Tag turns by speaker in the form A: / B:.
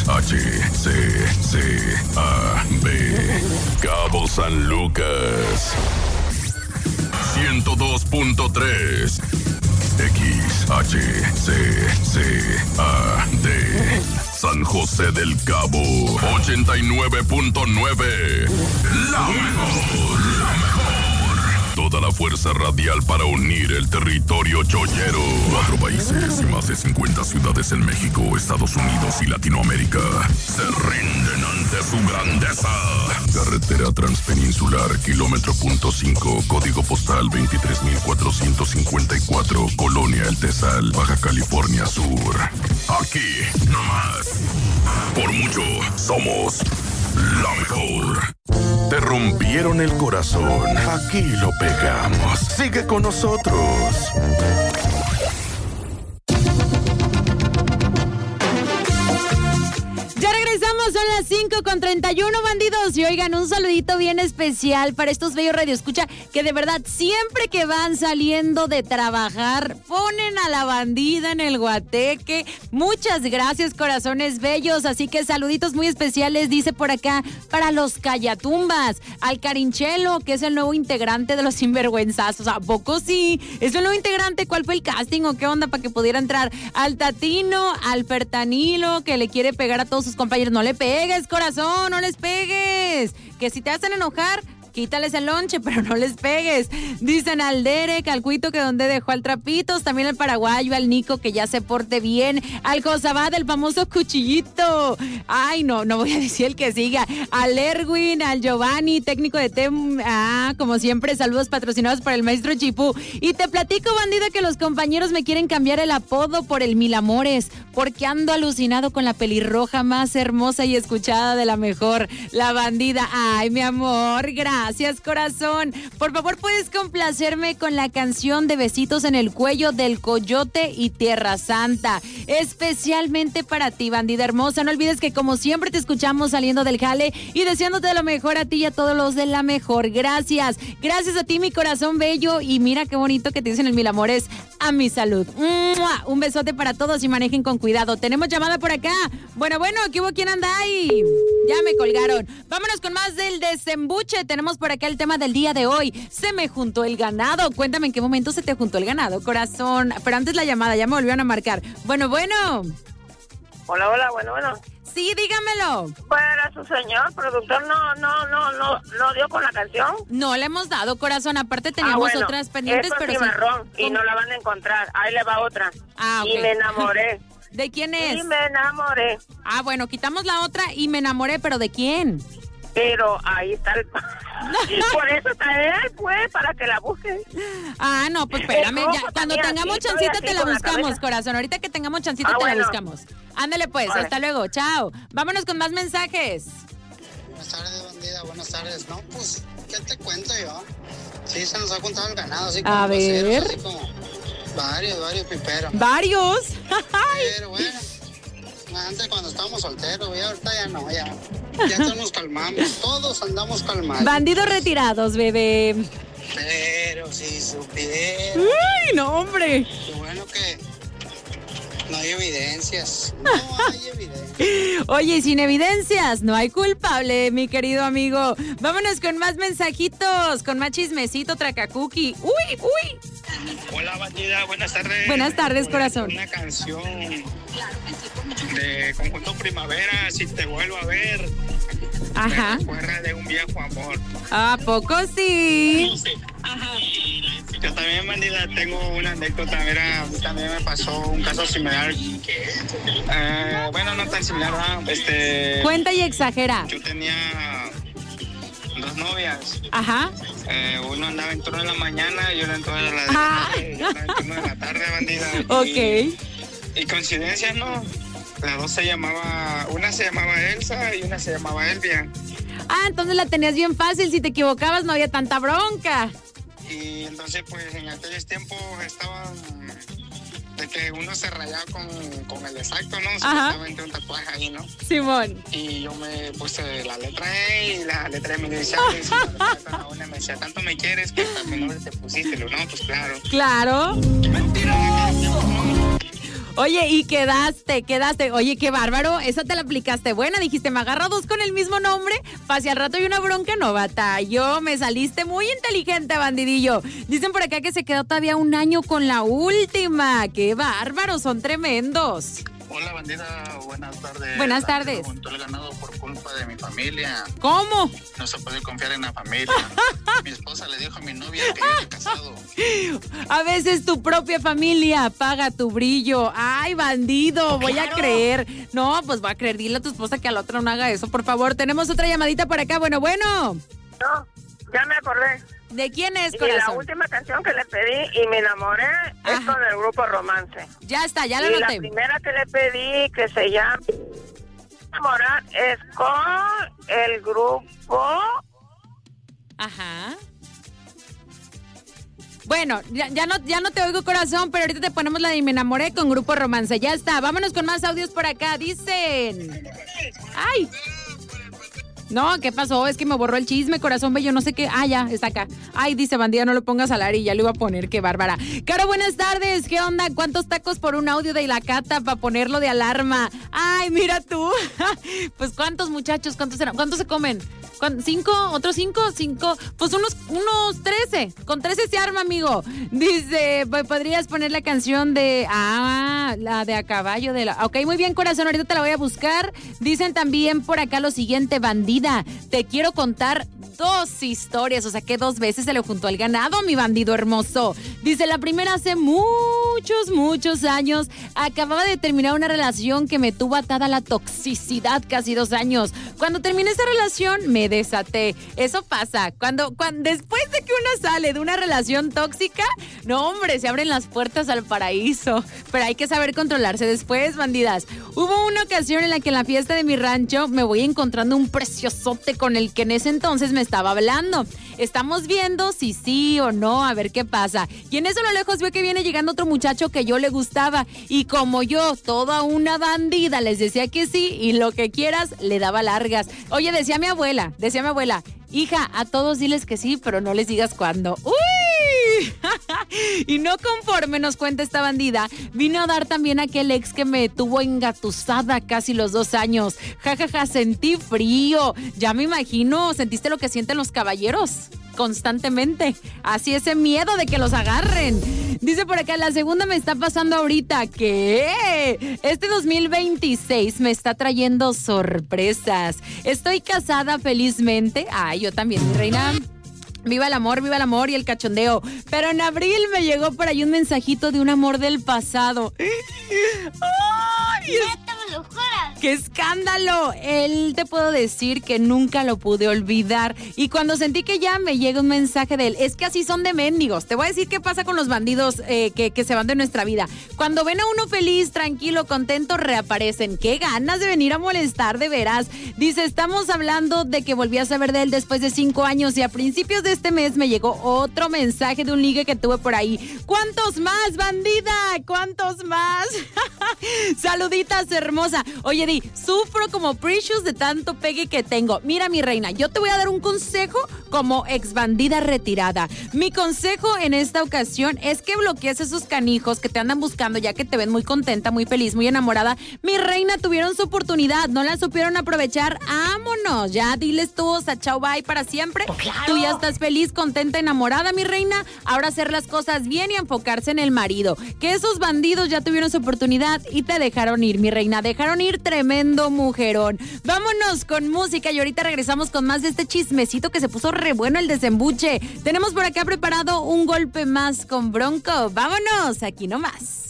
A: XHCCAB, Cabo San Lucas, 102.3, XHCCAD, San José del Cabo, 89.9, la mejor. Toda la fuerza radial para unir el territorio chollero. 4 países y más de 50 ciudades en México, Estados Unidos y Latinoamérica se rinden ante su grandeza. Carretera Transpeninsular, kilómetro .5, código postal 23,454, Colonia El Tesal, Baja California Sur. Aquí, nomás. Por mucho, somos la mejor. Te rompieron el corazón. Aquí lo pegamos. Sigue con nosotros.
B: Ya regresamos, son las 5:31, bandidos. Y oigan, un saludito bien especial para estos bellos radioescucha que de verdad siempre que van saliendo de trabajar ponen a la bandida en el guateque. Muchas gracias, corazones bellos. Así que saluditos muy especiales, dice por acá, para los Callatumbas, al Carinchelo, que es el nuevo integrante de los Sinvergüenzazos. ¿A poco sí? ¿Es el nuevo integrante? ¿Cuál fue el casting o qué onda para que pudiera entrar? Al Tatino, al Fertanilo, que le quiere pegar a todos sus compañeros. No le pegues, corazón, no les pegues. Que si te hacen enojar, quítales el lonche, pero no les pegues. Dicen al Derek, al Cuito, que donde dejó al Trapitos, también al Paraguayo, al Nico, que ya se porte bien, al Josabad, el famoso Cuchillito. Ay, no voy a decir el que siga. Al Erwin, al Giovanni, técnico de TEM. Como siempre, saludos patrocinados por el maestro Chipú. Y te platico, bandida, que los compañeros me quieren cambiar el apodo por el Mil Amores, porque ando alucinado con la pelirroja más hermosa y escuchada de la mejor, la bandida. Ay, mi amor, gracias, corazón. Por favor, puedes complacerme con la canción de Besitos en el Cuello del Coyote y Tierra Santa. Especialmente para ti, bandida hermosa. No olvides que como siempre te escuchamos saliendo del jale y deseándote lo mejor a ti y a todos los de la mejor. Gracias. Gracias a ti, mi corazón bello. Y mira qué bonito que te dicen el Mil Amores. A mi salud. ¡Mua! Un besote para todos y manejen con cuidado. Tenemos llamada por acá. Bueno, ¿qué hubo? ¿Quién anda ahí? Ya me colgaron. Vámonos con más del desembuche. Tenemos por acá el tema del día de hoy. Se me juntó el ganado. Cuéntame en qué momento se te juntó el ganado, corazón. Pero antes la llamada, ya me volvieron a marcar. Bueno.
C: Hola, bueno.
B: Sí, dígamelo.
C: Para su señor productor no dio con la canción.
B: No le hemos dado, corazón. Aparte teníamos otras pendientes,
C: pero sí. Cimarrón, y no la van a encontrar. Ahí le va otra.
B: Okay.
C: Y me enamoré.
B: ¿De quién es?
C: Y me enamoré.
B: Bueno, quitamos la otra y me enamoré, pero ¿de quién?
C: Pero ahí está el... Por eso está él, pues, para que la busques.
B: No, pues espérame, ya, cuando tengamos chancita te la buscamos, corazón. Ahorita que tengamos chancita te la buscamos. Ándale pues, vale. Hasta luego, chao. Vámonos con más mensajes.
D: Buenas tardes, bandida, buenas tardes. No, pues, ¿qué te cuento yo? Sí, se nos ha juntado el ganado, así como...
B: A ver...
D: así como varios piperos.
B: ¿Varios?
D: Pero bueno, antes cuando estábamos solteros, y ahorita ya no, ya nos calmamos, todos andamos calmados.
B: Bandidos retirados, bebé.
D: Pero si supieron.
B: ¡Uy, no, hombre!
D: Qué bueno que no hay evidencias.
B: Oye, sin evidencias no hay culpable, mi querido amigo. Vámonos con más mensajitos, con más chismecito, tracacuqui. ¡Uy!
E: Hola, bandida, buenas tardes.
B: Buenas tardes, corazón.
E: Una canción de Conjunto Primavera, Si te vuelvo a ver.
B: Ajá.
E: Me recuerda de un viejo amor.
B: ¿A poco sí?
E: Ajá. Yo también, bandida, tengo una anécdota. Mira, a mí también me pasó un caso similar. Bueno, no tan similar, ¿verdad?
B: Cuenta y exagera.
E: Yo tenía 2 novias.
B: Ajá.
E: Uno andaba en turno de la mañana y uno en turno de la tarde. Yo andaba en turno de la tarde, bandida.
B: Ok.
E: Y coincidencias, ¿no? Las dos una se llamaba Elsa y una se llamaba Elvia.
B: Entonces la tenías bien fácil, si te equivocabas no había tanta bronca.
E: Y entonces pues en aquellos tiempos estaban de que uno se rayaba con el exacto, ¿no? Supuestamente un tatuaje ahí, ¿no?
B: Simón.
E: Y yo me puse la letra E y la letra de mi inicial. Una me decía, tanto me quieres que también no te pusiste. No, pues claro.
B: Claro.
E: ¡Mentiroso!
B: Oye, y quedaste. Oye, qué bárbaro, esa te la aplicaste buena. Dijiste, me agarro dos con el mismo nombre, pase al rato y una bronca no batalló. Me saliste muy inteligente, bandidillo. Dicen por acá que se quedó todavía un año con la última. Qué bárbaro, son tremendos.
E: Hola, bandida, buenas tardes.
B: Buenas tardes.
E: Montó el ganado por culpa de mi familia.
B: ¿Cómo?
E: No se puede confiar en la familia. Mi esposa le dijo a mi novia que yo estoy casado.
B: A veces tu propia familia apaga tu brillo. Ay, bandido, voy a creer. No, pues va a creer. Dile a tu esposa que a la otra no haga eso, por favor. Tenemos otra llamadita por acá. Bueno.
C: No, ya me acordé.
B: ¿De quién es,
C: Y
B: corazón?
C: la última canción que le pedí y me enamoré es con el grupo Romance.
B: Ya está, ya la
C: Y
B: anoté.
C: la primera que le pedí, que se llama Enamorar, es con el grupo...
B: Ajá. Bueno, ya no te oigo, corazón, pero ahorita te ponemos la de Me Enamoré con Grupo Romance. Ya está, vámonos con más audios por acá. Dicen... ¡Ay! No, ¿qué pasó? Es que me borró el chisme, corazón bello, no sé qué. Ah, ya, está acá. Ay, dice bandida, no lo pongas al aire y ya lo iba a poner, qué bárbara. Caro, buenas tardes, ¿qué onda? ¿Cuántos tacos por un audio de la Cata para ponerlo de alarma? Ay, mira tú. Pues, ¿cuántos, muchachos? ¿Cuántos eran? ¿Cuántos se comen? ¿5? ¿Otros 5? Pues unos 13. Con 13 se arma, amigo. Dice, ¿podrías poner la canción de... la de A Caballo de la... Ok, muy bien, corazón, ahorita te la voy a buscar. Dicen también por acá lo siguiente, bandida. Te quiero contar 2 historias, o sea que 2 veces se le juntó al ganado, mi bandido hermoso. Dice, la primera hace muchos años. Acababa de terminar una relación que me tuvo atada a la toxicidad casi 2 años. Cuando terminé esa relación, me desaté. Eso pasa. Cuando después de que uno sale de una relación tóxica, no, hombre, se abren las puertas al paraíso. Pero hay que saber controlarse después, bandidas. Hubo una ocasión en la que en la fiesta de mi rancho me voy encontrando un preciosote con el que en ese entonces me estaba hablando. Estamos viendo si sí o no, a ver qué pasa. Y en eso a lo lejos veo que viene llegando otro muchacho que yo le gustaba. Y como yo, toda una bandida, les decía que sí y lo que quieras, le daba largas. Oye, decía mi abuela, hija, a todos diles que sí, pero no les digas cuándo. ¡Uy! Y no conforme, nos cuenta esta bandida, vino a dar también aquel ex que me tuvo engatusada casi los 2 años. Ja, sentí frío. Ya me imagino, ¿sentiste lo que sienten los caballeros? Constantemente. Así, ese miedo de que los agarren. Dice por acá, la segunda me está pasando ahorita. ¿Qué? Este 2026 me está trayendo sorpresas. Estoy casada felizmente. Ay, yo también, mi reina. Viva el amor y el cachondeo. Pero en abril me llegó por ahí un mensajito de un amor del pasado. ¡Ay! ¡Qué escándalo! Él, te puedo decir que nunca lo pude olvidar. Y cuando sentí que ya me llega un mensaje de él, es que así son de mendigos. Te voy a decir qué pasa con los bandidos que se van de nuestra vida. Cuando ven a uno feliz, tranquilo, contento, reaparecen. ¡Qué ganas de venir a molestar, de veras! Dice, estamos hablando de que volví a saber de él después de 5 años y a principios de este mes me llegó otro mensaje de un ligue que tuve por ahí. ¿Cuántos más, bandida? ¿Cuántos más? Saluditas, hermosa. Oye, Di, sufro como Precious de tanto pegue que tengo. Mira, mi reina, yo te voy a dar un consejo como ex bandida retirada. Mi consejo en esta ocasión es que bloquees a esos canijos que te andan buscando ya que te ven muy contenta, muy feliz, muy enamorada. Mi reina, tuvieron su oportunidad, no la supieron aprovechar. ¡Vámonos! Ya, diles todos a chao, bye para siempre. Oh, claro. Tú ya estás feliz, contenta, enamorada, mi reina. Ahora hacer las cosas bien y enfocarse en el marido. Que esos bandidos ya tuvieron su oportunidad y te dejaron ir, mi reina. Dejaron ir tremendo mujerón. Vámonos con música y ahorita regresamos con más de este chismecito que se puso re bueno el desembuche. Tenemos por acá preparado un golpe más con Bronco. Vámonos, aquí nomás.